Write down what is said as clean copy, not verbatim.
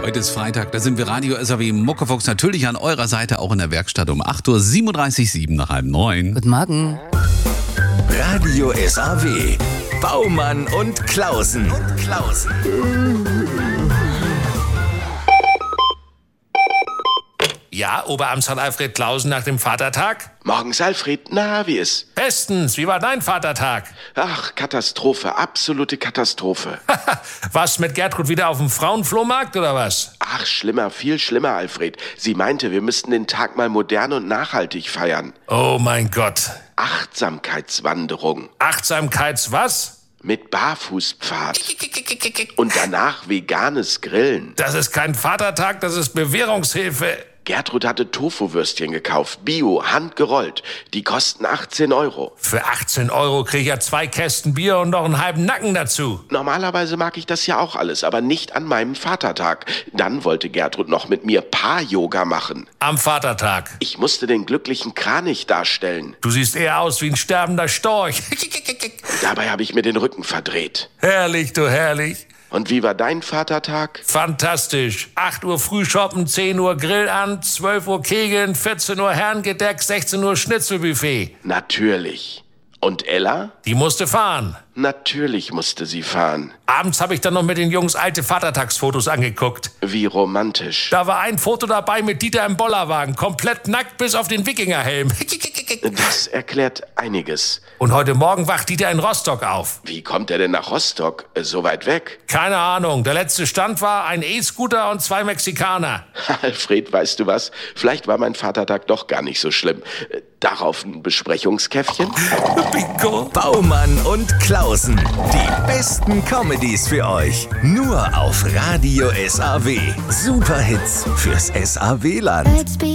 Heute ist Freitag, da sind wir Radio SAW Muckefuchs natürlich an eurer Seite, auch in der Werkstatt um 8:37 Uhr, 7 nach halb 9. Guten Morgen. Radio SAW. Baumann und Klausen. Ja, Oberamtsrat Alfred Klausen nach dem Vatertag? Morgens, Alfred. Na, wie ist? Bestens. Wie war dein Vatertag? Ach, Katastrophe. Absolute Katastrophe. Was, mit Gertrud wieder auf dem Frauenflohmarkt oder was? Ach, schlimmer, viel schlimmer, Alfred. Sie meinte, wir müssten den Tag mal modern und nachhaltig feiern. Oh mein Gott. Achtsamkeitswanderung. Was? Mit Barfußpfad. Und danach veganes Grillen. Das ist kein Vatertag, das ist Bewährungshilfe. Gertrud hatte Tofu-Würstchen gekauft. Bio, handgerollt. Die kosten 18 Euro. Für 18 Euro krieg ich ja 2 Kästen Bier und noch einen halben Nacken dazu. Normalerweise mag ich das ja auch alles, aber nicht an meinem Vatertag. Dann wollte Gertrud noch mit mir Paar-Yoga machen. Am Vatertag. Ich musste den glücklichen Kranich darstellen. Du siehst eher aus wie ein sterbender Storch. Dabei habe ich mir den Rücken verdreht. Herrlich, du herrlich. Und wie war dein Vatertag? Fantastisch. 8 Uhr Frühshoppen, 10 Uhr Grill an, 12 Uhr Kegeln, 14 Uhr Herrengedeck, 16 Uhr Schnitzelbuffet. Natürlich. Und Ella? Die musste fahren. Natürlich musste sie fahren. Abends habe ich dann noch mit den Jungs alte Vatertagsfotos angeguckt. Wie romantisch. Da war ein Foto dabei mit Dieter im Bollerwagen, komplett nackt bis auf den Wikingerhelm. Das erklärt einiges. Und heute Morgen wacht Dieter in Rostock auf. Wie kommt er denn nach Rostock? So weit weg? Keine Ahnung. Der letzte Stand war ein E-Scooter und 2 Mexikaner. Alfred, weißt du was? Vielleicht war mein Vatertag doch gar nicht so schlimm. Darauf ein Besprechungskäffchen? Bingo. Baumann und Klausen. Die besten Comedies für euch. Nur auf Radio SAW. Superhits fürs SAW-Land.